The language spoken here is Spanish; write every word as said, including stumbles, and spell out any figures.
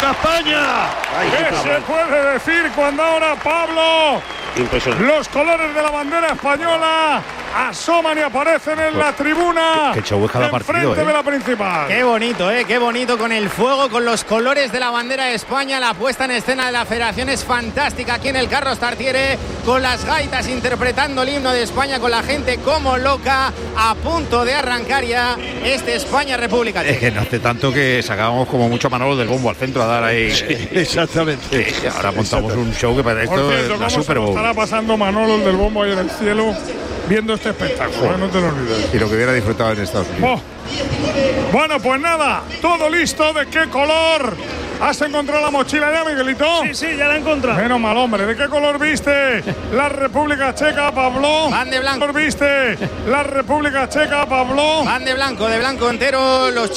¡Viva España! Ay, ¿qué se puede decir cuando ahora, Pablo, los colores de la bandera española asoman y aparecen en la tribuna? Qué show es cada partido, enfrente ¿eh? de la principal. Qué bonito, ¿eh? Qué bonito con el fuego, con los colores de la bandera de España. La puesta en escena de la Federación es fantástica aquí en el Carlos Tartiere, con las gaitas interpretando el himno de España, con la gente como loca, a punto de arrancar ya este España-República Checa. Es que no hace tanto que sacábamos como mucho a Manolo del bombo al centro a dar ahí. Sí, exactamente. Sí, ahora montamos un show que para Por esto cierto, es la ¿cómo Super se lo Bowl. estará pasando Manolo, el del bombo ahí en el cielo, viendo este espectáculo? ¿eh? No te lo olvides. Y lo que hubiera disfrutado en Estados Unidos. Oh. Bueno, pues nada, todo listo. ¿De qué color has encontrado la mochila ya, Miguelito? Sí, sí, ya la he encontrado. Menos mal, hombre. ¿De qué color viste la República Checa, Pablo? Van de blanco. ¿De qué color viste la República Checa, Pablo? Van de blanco, de blanco entero los